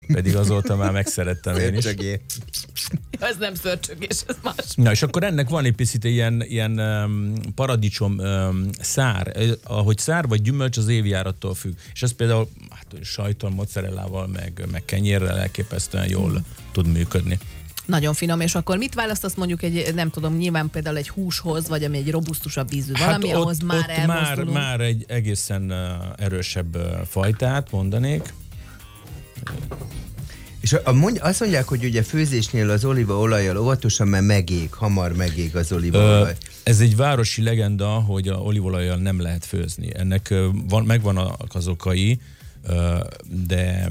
pedig azóta már megszerettem én is. Ez nem szörcsögés, ez más. Na, és akkor ennek van egy picit ilyen paradicsom szár. Ahogy szár vagy gyümölcs, az évjárattól függ. És ez például sajton, mozzarellával, meg kenyérrel elképesztően jól tud működni. Nagyon finom, és akkor mit választasz mondjuk egy, nem tudom, nyilván például egy húshoz, vagy ami egy robusztusabb ízű valami, ahhoz már elmozdulunk? Már egy egészen erősebb fajtát mondanék. És azt mondják, hogy ugye főzésnél az olívaolajjal óvatosan, mert hamar megég az olívaolaj. Ez egy városi legenda, hogy a olívaolajjal nem lehet főzni. Ennek megvannak az okai, de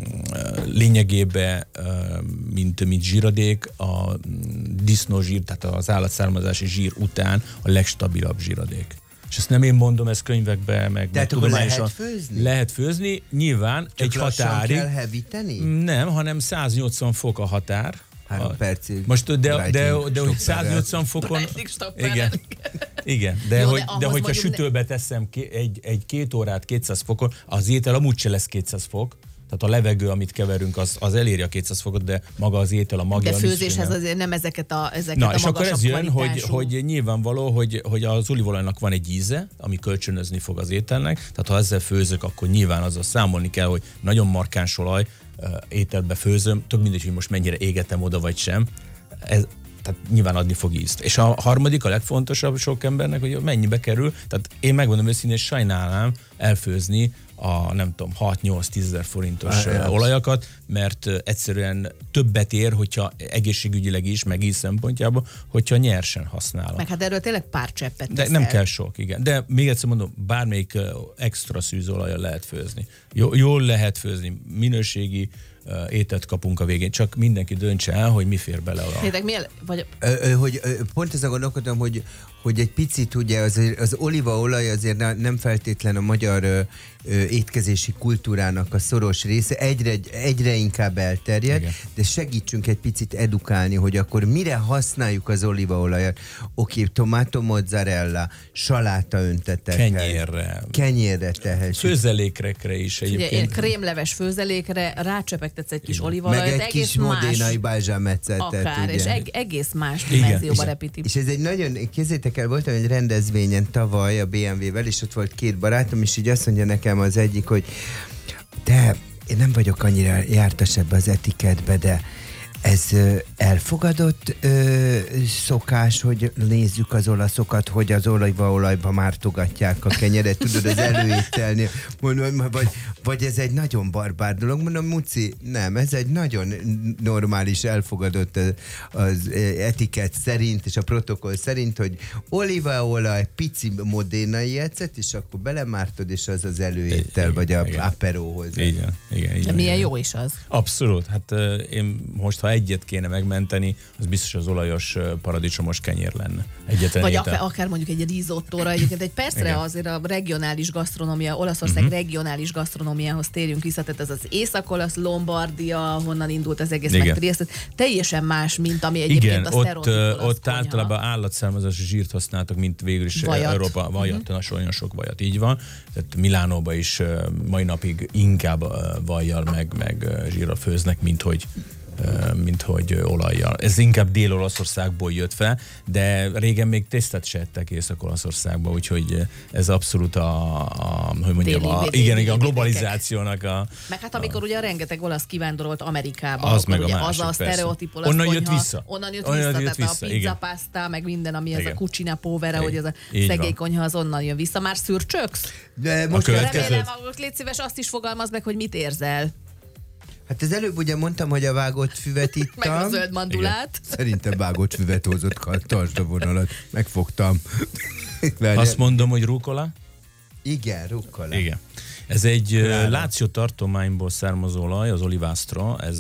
lényegében, mint zsíradék, a disznózsír, tehát az állatszármazási zsír után a legstabilabb zsíradék. És ezt nem én mondom, ez könyvekben, meg tudományosan. Lehet főzni? Lehet főzni, nyilván csak egy határig. Kell hevíteni? Nem, hanem 180 fok a határ. 3 percig. Most, de hogy 180 fokon... Igen, de hogyha sütőbe teszem egy 2 órát 200 fokon, az étel amúgy se lesz 200 fok. Tehát a levegő, amit keverünk, az eléri a 200 fokot, de maga az étel, a magja... De főzéshez azért nem ezeket a és magasabb akkor ez jön, kvalitású... hogy nyilvánvaló, hogy az olívaolajnak van egy íze, ami kölcsönözni fog az ételnek, tehát ha ezzel főzök, akkor nyilván azzal számolni kell, hogy nagyon markáns olaj, ételbe főzöm, tök mindegy, hogy most mennyire égetem oda, vagy sem. Tehát nyilván adni fog ízt. És a harmadik, a legfontosabb sok embernek, hogy mennyibe kerül. Tehát én megmondom őszintén, és sajnálnám elfőzni a nem tudom, 6-8-10 ezer forintos olajakat, mert egyszerűen többet ér, hogyha egészségügyileg is, meg íz szempontjából, hogyha nyersen használom. Meg hát erről tényleg pár cseppet teszel. De nem kell sok, igen. De még egyszer mondom, bármelyik extra szűzolajjal lehet főzni. Jól lehet főzni, minőségi ételt kapunk a végén, csak mindenki döntse el, hogy mi fér bele hogy pont ezen gondolkodom, hogy egy picit ugye az olívaolaj azért nem feltétlen a magyar étkezési kultúrának a szoros része, egyre inkább elterjed, igen. De segítsünk egy picit edukálni, hogy akkor mire használjuk az olívaolajat. Oké, tomato mozzarella, saláta öntetekhez. Kenyérre tehessük. Főzelékrekre is egyébként. Ugye, krémleves főzelékre rácsepegtetsz egy kis olívaolajat, meg egy kis modénai balzsamecetet. Akár, és egész más dimenzióba repíti. És ez egy nagyon, kézzétek el, voltam egy rendezvényen tavaly a BMW-vel, és ott volt 2 barátom, és így azt mondja nekem az egyik, hogy én nem vagyok annyira jártas ebbe az etiketbe, de ez elfogadott szokás, hogy nézzük az olaszokat, hogy az olívaolajba mártogatják a kenyeret, tudod, az előételnél. Mondom, vagy ez egy nagyon barbár dolog. Mondom, Muci, nem, ez egy nagyon normális, elfogadott az etikett szerint, és a protokoll szerint, hogy olívaolaj, pici modénai ecet, és akkor belemártod, és az az előétel, vagy a aperóhoz. Igen. De milyen jó is az. Abszolút. Hát én most, ha egyet kéne megmenteni, az biztos az olajos paradicsomos kenyér lenne. Egyetlen vagy akár mondjuk egy risottóra. Egyébként egy percre azért a regionális gasztronómia, Olaszország regionális gasztronómiához térjünk vissza, tehát ez az észak-olasz, Lombardia, honnan indult az egész, meg Trieste, teljesen más, mint ami egyébként a sztereotíp olasz konyha. Ott általában állatszármazási zsírt használtak, mint végül is Európa, vajat, nagyon sok vajat, így van. Tehát Milánóban is mai napig inkább vajjal meg zsírral főznek, mint hogy olajjal. Ez inkább Dél-Olaszországból jött fel, de régen még tésztát se ettek Észak-Olaszországban, úgyhogy ez abszolút a globalizációnak a... Meg hát amikor ugye rengeteg olasz kivándorolt Amerikába, az meg ugye a másik, az a sztereotíp olasz onnan konyha, jött vissza. Onnan jött vissza, tehát a pizza pasta, meg minden, ami ez a cucina povera, hogy ez a szegély konyha, az onnan jön vissza. Már szürcsöksz? De most remélem, légy szíves, azt is fogalmazd meg, hogy mit érzel. Hát az előbb ugye mondtam, hogy a vágott füvet ittam. Meg a zöld mandulát. Igen. Szerintem vágott füvet hozott, tartsd a vonalat. Megfogtam. Azt mondom, hogy rucola? Igen, rucola. Igen. Ez egy Láció tartományból származó olaj, az Olivastro. Ez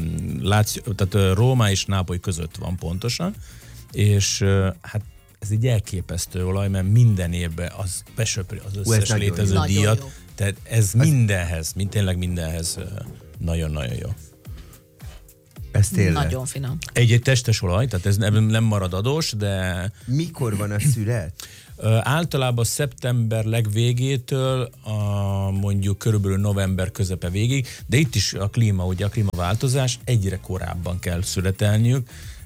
tehát Róma és Nápoly között van pontosan. És hát ez egy elképesztő olaj, mert minden évben az besöpri az összes létező díjat. Tehát ez mindenhez, tényleg mindenhez nagyon-nagyon jó. Ez tényleg. Nagyon finom. Egy testes olaj, tehát ez nem marad adós, de... Mikor van a szület? Általában szeptember legvégétől mondjuk körülbelül november közepe végig, de itt is a klímaváltozás, egyre korábban kell születelniük,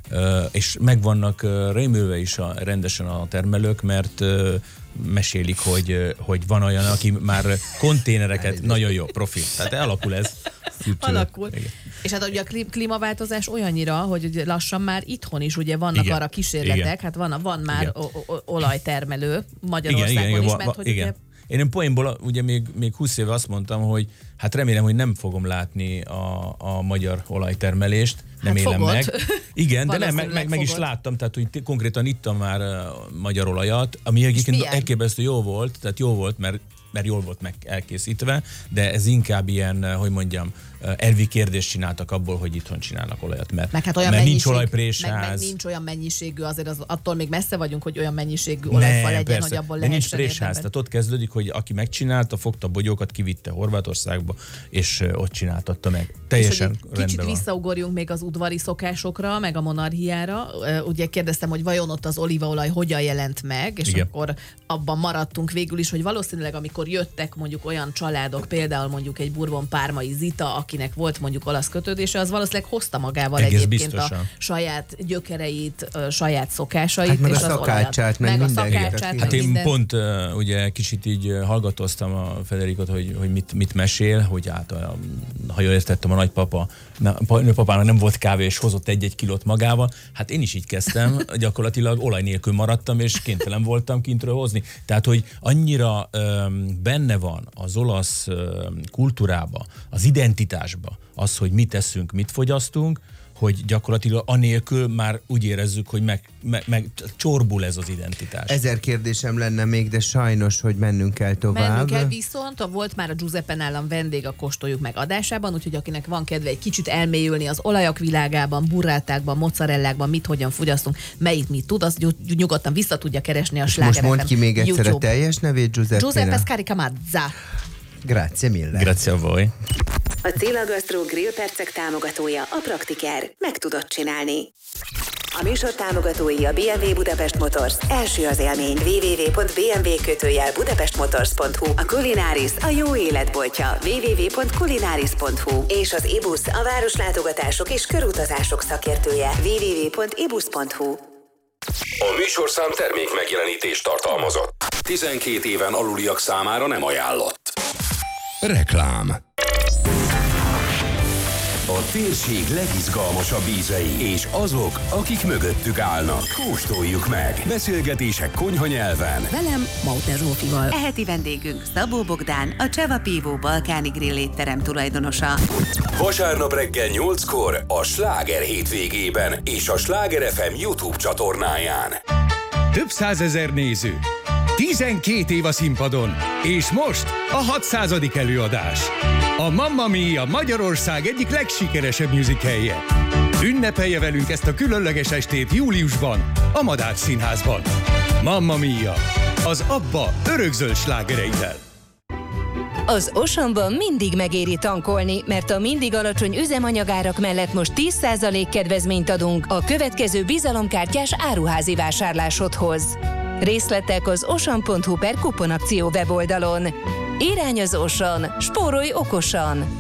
és meg vannak rémülve is rendesen a termelők, mert mesélik, hogy van olyan, aki már konténereket, nagyon jó, profi, tehát alakul ez. Alakul. Igen. És hát ugye a klímaváltozás olyannyira, hogy lassan már itthon is ugye vannak arra kísérletek, igen. Hát van már olajtermelő Magyarországon is, mert hogy igen. Ugye... Én poénból ugye még 20 éve azt mondtam, hogy hát remélem, hogy nem fogom látni a magyar olajtermelést, nem élem fogod. meg. Igen, de nem, meg is láttam, tehát hogy konkrétan ittam már magyar olajat, ami egyébként elképesztő jó volt, tehát jó volt, mert jól volt meg elkészítve, de ez inkább ilyen, hogy mondjam, elvi kérdést csináltak abból, hogy itthon csinálnak olajat, mert nincs olajprésház. Meg nincs olyan mennyiségű, azért attól még messze vagyunk, hogy olyan mennyiségű olajfa legyen, persze, hogy abból lehessen. Nincs présház, tehát ott kezdődik, hogy aki megcsinálta, fogta a bogyókat, kivitte Horvátországba, és ott csináltatta meg. Teljesen kicsit visszaugorjunk még az udvari szokásokra, meg a monarchiára. Ugye kérdeztem, hogy vajon ott az olívaolaj hogyan jelent meg, és igen. Akkor abban maradtunk végül is, hogy valószínűleg amikor jöttek mondjuk olyan családok, például mondjuk egy Bourbon-Parmai Zita, akinek volt mondjuk olasz kötődése, az valószínűleg hozta magával egész egyébként biztosan. A saját gyökereit, saját szokásait. Hát meg és a szakácsát, meg a szakácsát. Hát én pont ugye kicsit így hallgatóztam a Federikot, hogy mit mesél, hogy ha jól értettem, a nagypapának nem volt kávé, és hozott egy kilót magával. Hát én is így kezdtem, gyakorlatilag olaj nélkül maradtam, és kénytelen voltam kintről hozni. Tehát, hogy annyira benne van az olasz kultúrába, az identitásba az, hogy mit eszünk, mit fogyasztunk, hogy gyakorlatilag anélkül már úgy érezzük, hogy meg csorbul ez az identitás. 1000 kérdésem lenne még, de sajnos, hogy mennünk kell tovább. Mennünk kell, viszont volt már a Giuseppe nálam vendég a Kóstoljuk meg adásában, úgyhogy akinek van kedve egy kicsit elmélyülni az olajak világában, burrátákban, mozzarellákban, mit-hogyan fogyasztunk, melyik mit tud, az nyugodtan vissza tudja keresni a Sláger FM. Most mondd ki még egyszer a teljes nevét, Giuseppe Scarica-Mazza. Grazie mille. Grazie a voi. A Cilla Gastro Grill percek támogatója a Praktiker. Meg tudod csinálni. A műsor támogatói a BMW Budapest Motors. Első az élmény. www.bmw-budapestmotors.hu. A Culináris a jó életboltja. www.culináris.hu. És az IBUS a városlátogatások és körutazások szakértője. www.ibus.hu. A műsorszám termék megjelenítést tartalmazott. 12 éven aluliak számára nem ajánlott. Reklám. A térség legizgalmasabb ízei, és azok, akik mögöttük állnak. Kóstoljuk meg. Beszélgetések konyhanyelven. Velem, Mauter Zsófival. Eheti vendégünk Szabó Bogdán, a Cseva Pívó balkáni grill étterem tulajdonosa. Vasárnap reggel 8-kor a Sláger hétvégében és a Sláger FM YouTube csatornáján. Több 100 000 néző, 12 év a színpadon, és most a 600. előadás. A Mamma Mia Magyarország egyik legsikeresebb musicalje. Ünnepelje velünk ezt a különleges estét júliusban, a Madách Színházban. Mamma Mia, az ABBA örökzöld slágereivel. Az Auchanban mindig megéri tankolni, mert a mindig alacsony üzemanyagárak mellett most 10% kedvezményt adunk a következő bizalomkártyás áruházi vásárlásodhoz. Részletek az auchan.hu/kuponakció weboldalon. Irány az Auchan, spórolj okosan!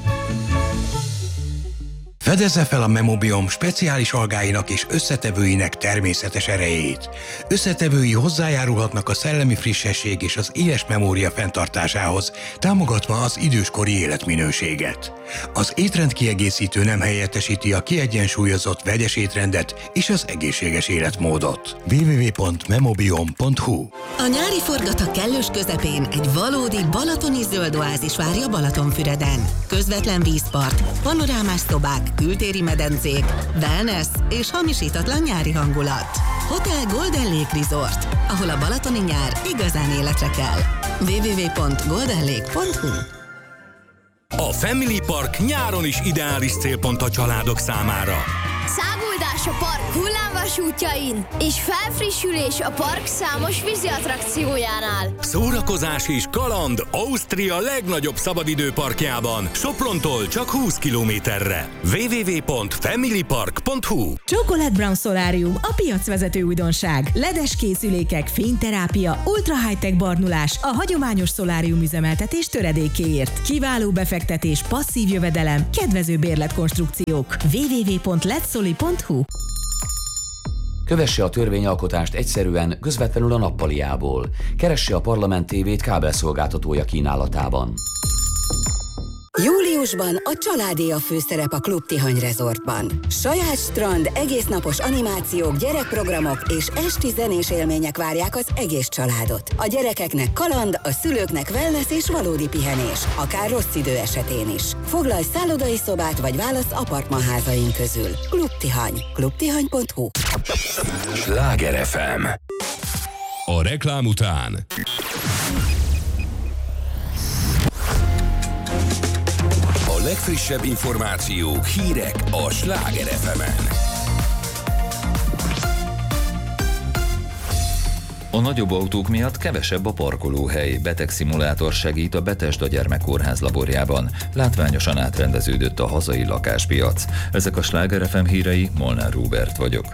Fedezze fel a Memobiom speciális algáinak és összetevőinek természetes erejét. Összetevői hozzájárulhatnak a szellemi frissesség és az éles memória fenntartásához, támogatva az időskori életminőséget. Az étrendkiegészítő nem helyettesíti a kiegyensúlyozott vegyes étrendet és az egészséges életmódot. www.memobiom.hu. A nyári forgatag kellős közepén egy valódi balatoni zöld oázis várja Balatonfüreden. Közvetlen vízpart, panorámás szobák, kültéri medencék, wellness és hamisítatlan nyári hangulat. Hotel Golden Lake Resort, ahol a balatoni nyár igazán életre kell. www.goldenlake.hu. A Family Park nyáron is ideális célpont a családok számára. Száguldás a park hullámvasútjain és felfrissülés a park számos vízi attrakciójánál. Szórakozás és kaland Ausztria legnagyobb szabadidőparkjában, Soprontól csak 20 kilométerre. www.familypark.hu Chocolate Brown Solarium, a piacvezető újdonság. LED-es készülékek, fényterápia, ultra high-tech barnulás, a hagyományos szolárium üzemeltetés töredékéért. Kiváló befektetés, passzív jövedelem, kedvező bérletkonstrukciók. www.letsoli.hu Kövesse a törvényalkotást egyszerűen, közvetlenül a nappaliából. Keresse a Parlament TV-t kábelszolgáltatója kínálatában. Júliusban a családé a főszerep a Klub Tihany Resortban. Saját strand, egésznapos animációk, gyerekprogramok és esti zenés élmények várják az egész családot. A gyerekeknek kaland, a szülőknek wellness és valódi pihenés, akár rossz idő esetén is. Foglalj szállodai szobát vagy válasz apartmanházaink közül. Klub Tihany. klubtihany.hu Sláger FM. A reklám után a legfrissebb információk, hírek a Sláger FM-en. A nagyobb autók miatt kevesebb a parkolóhely. Betegszimulátor segít a Betesda Gyermekkórház laborjában. Látványosan átrendeződött a hazai lakáspiac. Ezek a Sláger FM hírei, Molnár Róbert vagyok.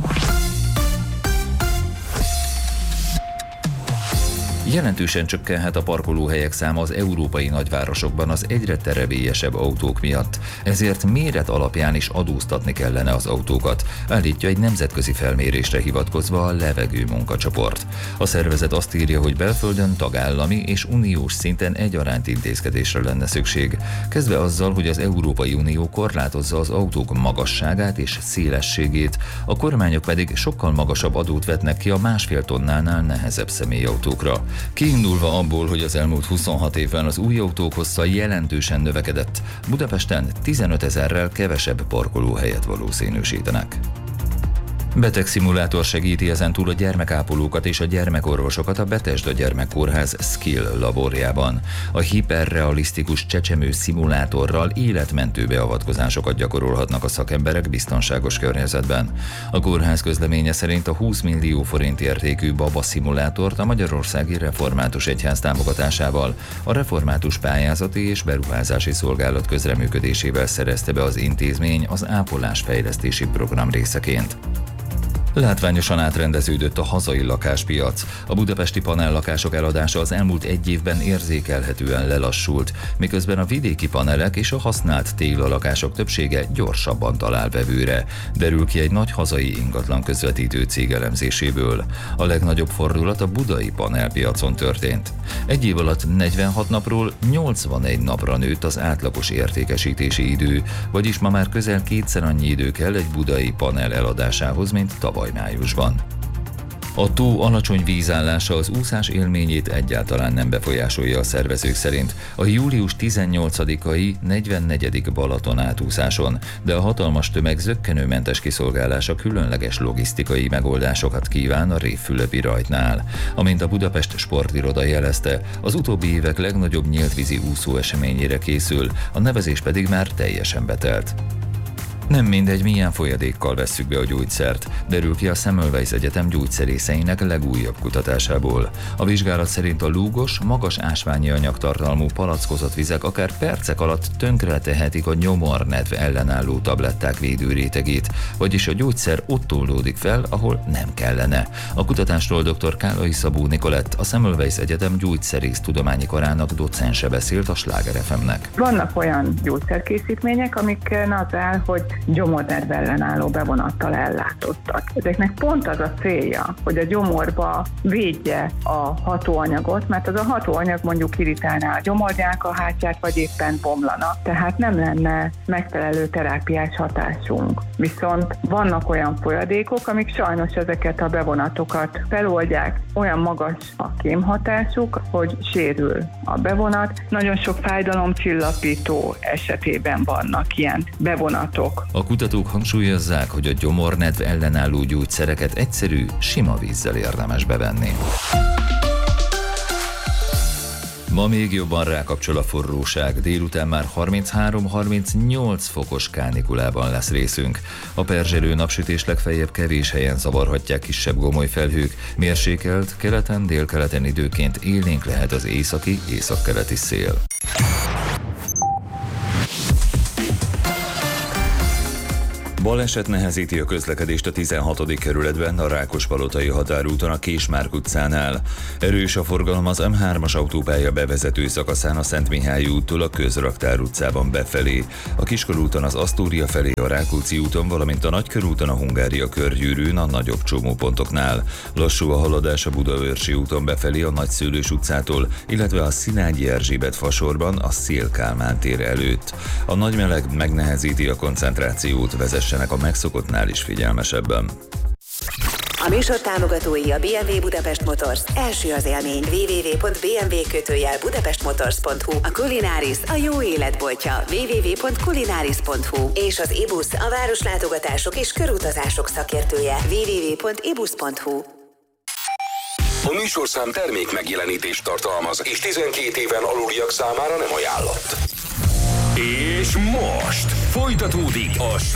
Jelentősen csökkenhet a parkolóhelyek száma az európai nagyvárosokban az egyre terevélyesebb autók miatt. Ezért méret alapján is adóztatni kellene az autókat, állítja egy nemzetközi felmérésre hivatkozva a Levegő munkacsoport. A szervezet azt írja, hogy belföldön tagállami és uniós szinten egyaránt intézkedésre lenne szükség. Kezdve azzal, hogy az Európai Unió korlátozza az autók magasságát és szélességét, a kormányok pedig sokkal magasabb adót vetnek ki a 1,5 tonnánál nehezebb személyautókra. Kiindulva abból, hogy az elmúlt 26 évben az új autók hossza jelentősen növekedett, Budapesten 15 000-rel kevesebb parkolóhelyet valószínűsítenek. Betegszimulátor segíti ezentúl a gyermekápolókat és a gyermekorvosokat a Betesda Gyermekkórház Skill laborjában. A hiperrealisztikus csecsemő szimulátorral életmentő beavatkozásokat gyakorolhatnak a szakemberek biztonságos környezetben. A kórház közleménye szerint a 20 millió forint értékű baba szimulátort a Magyarországi Református Egyház támogatásával, a Református Pályázati és Beruházási Szolgálat közreműködésével szerezte be az intézmény az ápolásfejlesztési program részeként. Látványosan átrendeződött a hazai lakáspiac. A budapesti panellakások eladása az elmúlt egy évben érzékelhetően lelassult, miközben a vidéki panelek és a használt téglalakások többsége gyorsabban talál vevőre, derül ki egy nagy hazai ingatlan közvetítő cég elemzéséből. A legnagyobb fordulat a budai panelpiacon történt. Egy év alatt 46 napról 81 napra nőtt az átlagos értékesítési idő, vagyis ma már közel 2-szer annyi idő kell egy budai panel eladásához, mint tavaly májusban. A tó alacsony vízállása az úszás élményét egyáltalán nem befolyásolja a szervezők szerint a július 18-ai 44. Balaton átúszáson, de a hatalmas tömeg zökkenőmentes kiszolgálása különleges logisztikai megoldásokat kíván a Révfülöpi rajtnál. Amint a Budapest sportiroda jelezte, az utóbbi évek legnagyobb nyíltvízi úszó eseményére készül, a nevezés pedig már teljesen betelt. Nem mindegy, milyen folyadékkal vesszük be a gyógyszert, derül ki a Semmelweis Egyetem gyógyszerészeinek legújabb kutatásából. A vizsgálat szerint a lúgos, magas ásványi anyagtartalmú palackozott vizek akár percek alatt tönkretehetik a nyomornedv ellenálló tabletták védőrétegét, vagyis a gyógyszer ott oldódik fel, ahol nem kellene. A kutatásról dr. Kálai Szabó Nikolett, a Semmelweis Egyetem gyógyszerész tudományi karának docense beszélt a Sláger FM-nek. Vannak olyan gyógyszerkészítmények, amiken az áll, hogy gyomornedv ellenálló bevonattal ellátottak. Ezeknek pont az a célja, hogy a gyomorba védje a hatóanyagot, mert az a hatóanyag mondjuk irritálná a gyomorgyák, a hátját, vagy éppen bomlana. Tehát nem lenne megfelelő terápiás hatásunk. Viszont vannak olyan folyadékok, amik sajnos ezeket a bevonatokat feloldják. Olyan magas a kémhatásuk, hogy sérül a bevonat. Nagyon sok fájdalomcsillapító esetében vannak ilyen bevonatok. A kutatók hangsúlyozzák, hogy a gyomornedv ellenálló gyógyszereket egyszerű, sima vízzel érdemes bevenni. Ma még jobban rákapcsol a forróság, délután már 33-38 fokos kánikulában lesz részünk. A perzselő napsütés legfeljebb kevés helyen zavarhatják kisebb gomoly felhők, mérsékelt, keleten, délkeleten időként élénk lehet az északi-északkeleti szél. Baleset nehezíti a közlekedést a 16. kerületben, a Rákospalotai határúton a Késmárk utcánál. Erős a forgalom az M3-as autópálya bevezető szakaszán a Szent Mihály úttól a Közraktár utcában befelé, a Kiskorúton az Asztória felé a Rákóczi úton, valamint a Nagykörúton a Hungária körgyűrűn a nagyobb csomópontoknál. Lassú a haladás a Budaörsi úton befelé a Nagyszőlős utcától, illetve a Szilágyi Erzsébet fasorban a Széll-Kálmán tér előtt. A nagy meleg megnehezíti a koncentrációt, vezessen a megszokottnál is figyelmesebben. A műsor támogatói a BMW Budapest Motors. Első az élmény. www.bmw-budapestmotors.hu. A Culinarius, a jó életboltja. www.culinaris.hu. És az IBUS, a városlátogatások és körutazások szakértője. www.ibus.hu. A műsorszám termék megjelenítést tartalmaz, és 12 éven aluliak számára nem ajánlott. És most folytatódik a